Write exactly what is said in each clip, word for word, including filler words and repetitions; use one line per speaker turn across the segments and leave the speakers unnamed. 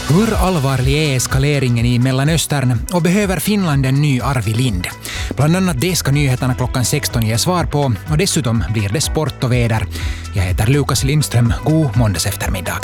Hur allvarlig är eskaleringen i Mellanöstern och behöver Finland en ny Arvid Lind? Bland annat det ska nyheterna klockan sexton ge svar på och dessutom blir det sport och väder. Jag heter Lukas Lindström. God måndags eftermiddag.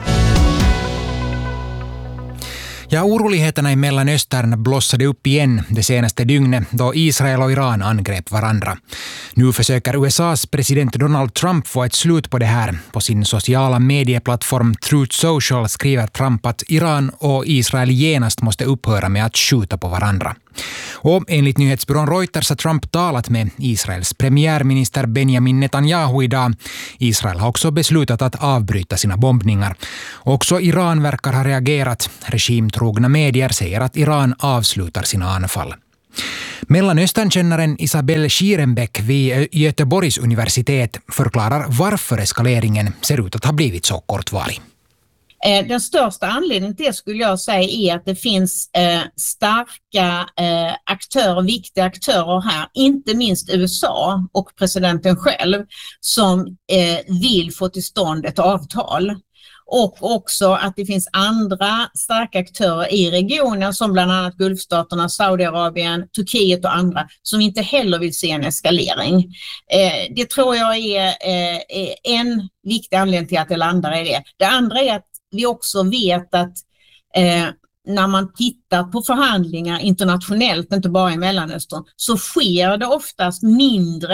Ja, oroligheterna i Mellanöstern blossade upp igen det senaste dygnet då Israel och Iran angrep varandra. Nu försöker U S A:s president Donald Trump få ett slut på det här. På sin sociala medieplattform Truth Social skriver Trump att Iran och Israel genast måste upphöra med att skjuta på varandra. Och enligt nyhetsbyrån Reuters har Trump talat med Israels premiärminister Benjamin Netanyahu idag. Israel har också beslutat att avbryta sina bombningar. Också Iran verkar ha reagerat. Regimtrogna medier säger att Iran avslutar sina anfall. Mellanösternkännaren Isabelle Schierenbeck vid Göteborgs universitet förklarar varför eskaleringen ser ut att ha blivit så kortvarig.
Den största anledningen till det skulle jag säga är att det finns eh, starka eh, aktörer, viktiga aktörer här, inte minst U S A och presidenten själv, som eh, vill få till stånd ett avtal. Och också att det finns andra starka aktörer i regionen som bland annat Gulfstaterna, Saudiarabien, Turkiet och andra som inte heller vill se en eskalering. Eh, det tror jag är, eh, är en viktig anledning till att det landar i det. Det andra är att vi också vet att eh, när man tittar på förhandlingar internationellt, inte bara i Mellanöstern, så sker det oftast mindre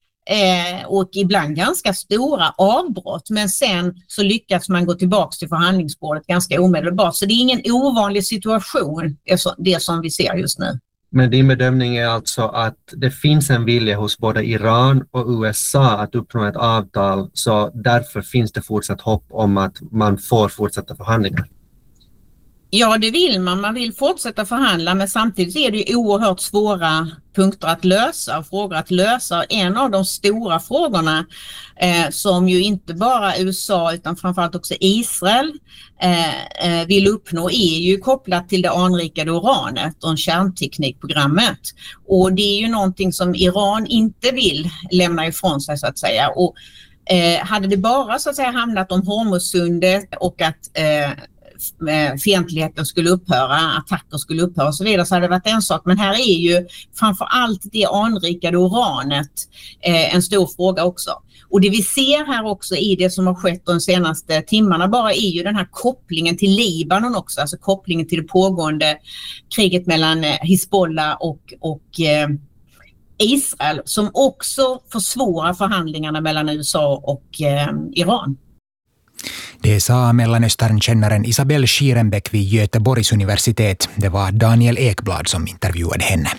eh, och ibland ganska stora avbrott. Men sen så lyckas man gå tillbaka till förhandlingsbordet ganska omedelbart. Så det är ingen ovanlig situation, det som vi ser just nu.
Men din bedömning är alltså att det finns en vilja hos både Iran och U S A att uppnå ett avtal, så därför finns det fortsatt hopp om att man får fortsätta förhandlingar?
Ja, det vill man. Man vill fortsätta förhandla, men samtidigt är det ju oerhört svåra punkter att lösa, frågor att lösa. En av de stora frågorna eh, som ju inte bara U S A utan framförallt också Israel eh, vill uppnå är ju kopplat till det anrikade uranet och kärnteknikprogrammet. Och det är ju någonting som Iran inte vill lämna ifrån sig, så att säga. Och eh, hade det bara så att säga hamnat om Hormuzsundet och att eh, fientligheten skulle upphöra, attacker skulle upphöra och så vidare, så hade det varit en sak. Men här är ju framför allt det anrikade uranet eh, en stor fråga också. Och det vi ser här också i det som har skett de senaste timmarna bara är ju den här kopplingen till Libanon också, alltså kopplingen till det pågående kriget mellan eh, Hizbollah och, och eh, Israel, som också försvårar förhandlingarna mellan U S A och eh, Iran.
Det sa Mellanösternkännaren Isabelle Schierenbeck vid Göteborgs universitet. Det var Daniel Ekblad som intervjuade henne.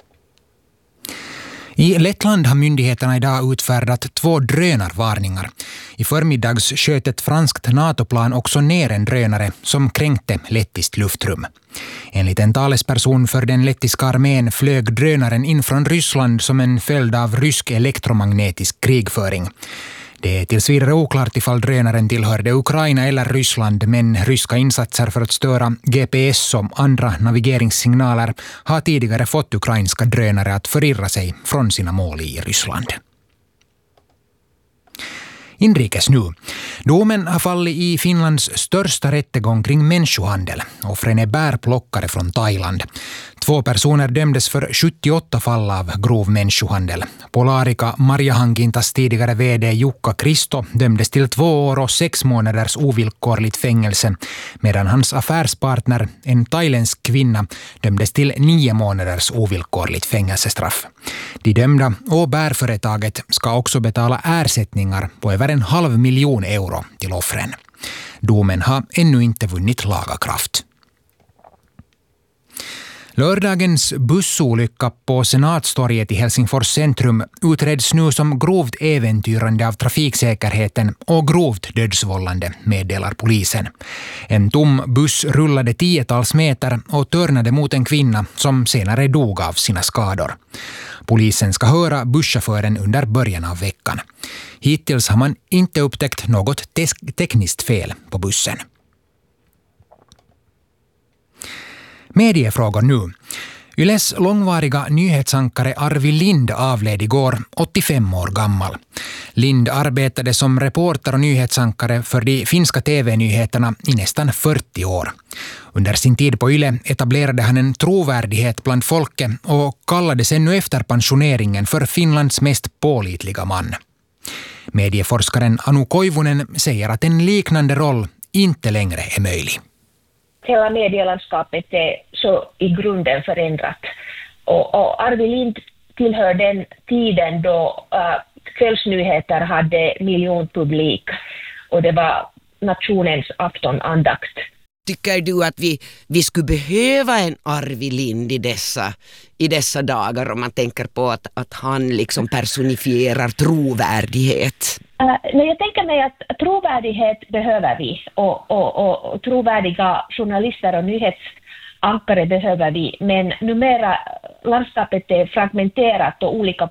I Lettland har myndigheterna idag utfärdat två drönarvarningar. I förmiddags sköt ett franskt NATO-plan också ner en drönare som kränkte lettiskt luftrum. Enligt en talesperson för den lettiska armén flög drönaren in från Ryssland som en följd av rysk elektromagnetisk krigföring. Det är tills vidare oklart ifall drönaren tillhörde Ukraina eller Ryssland, men ryska insatser för att störa G P S och andra navigeringssignaler har tidigare fått ukrainska drönare att förirra sig från sina mål i Ryssland. Inrikes nu. Domen har fallit i Finlands största rättegång kring människohandel. Offren är bärplockare från Thailand. Två personer dömdes för sjuttioåtta fall av grov människohandel. Polarica Marjahankintas tidigare vd Jukka Kristo dömdes till två år och sex månaders ovillkorligt fängelse, medan hans affärspartner, en thailändsk kvinna, dömdes till nio månaders ovillkorligt fängelsestraff. De dömda och bärföretaget ska också betala ersättningar på över en halv miljon euro till offren. Domen har ännu inte vunnit laga kraft. Lördagens bussolycka på Senatstorget i Helsingfors centrum utreds nu som grovt äventyrande av trafiksäkerheten och grovt dödsvållande, meddelar polisen. En tom buss rullade tiotals meter och törnade mot en kvinna som senare dog av sina skador. Polisen ska höra busschauffören under början av veckan. Hittills har man inte upptäckt något te- tekniskt fel på bussen. Mediefrågor nu. Yles långvariga nyhetsankare Arvi Lind avled igår, åttiofem år gammal. Lind arbetade som reporter och nyhetsankare för de finska tv-nyheterna i nästan fyrtio år. Under sin tid på Yle etablerade han en trovärdighet bland folket och kallades ännu efter pensioneringen för Finlands mest pålitliga man. Medieforskaren Anu Koivunen säger att en liknande roll inte längre är möjlig.
Hela medielandskapet är så i grunden förändrat. Och, och Arvi Lind tillhör den tiden då uh, kvällsnyheter hade miljonpublik och det var nationens aftonandakt.
Tycker du att vi, vi skulle behöva en Arvi Lind i dessa, i dessa dagar om man tänker på att, att han liksom personifierar trovärdighet?
Uh, nej, jag tänker mig att trovärdighet behöver vi och, och, och, och trovärdiga journalister och nyhetsankare behöver vi, men numera landskapet är fragmenterat och olika